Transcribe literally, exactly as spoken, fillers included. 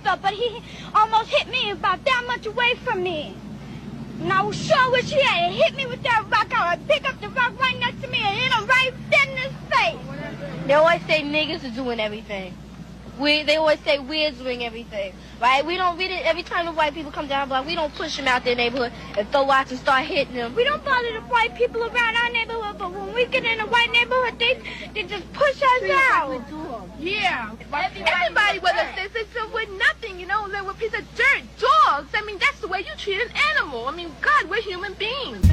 fell, but he almost hit me about that much away from me. And I sure wish he had hit me with that rock. I would pick up the rock right next to me and hit him right dead in his face. They always say niggas are doing everything. We, they always say we're doing everything, right? We don't read it every time the white people come down the block. We don't push them out their neighborhood and throw rocks and start hitting them. We don't bother the white people around our neighborhood, but when we get in a white neighborhood, they they just push us out. Yeah. Everybody was a citizen with nothing, you know, they were a piece of dirt, dogs. I mean, that's the way you treat an animal. I mean, God, we're human beings.